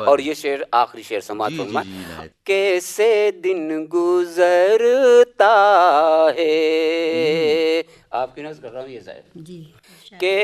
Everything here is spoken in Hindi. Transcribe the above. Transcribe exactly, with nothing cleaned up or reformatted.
और ये शेर आखिरी शेर समाज जी, फरमा, जी, जी, इनायत। कैसे दिन गुजरता है, आपकी नज़र कर रहा हूँ ये शायद जी के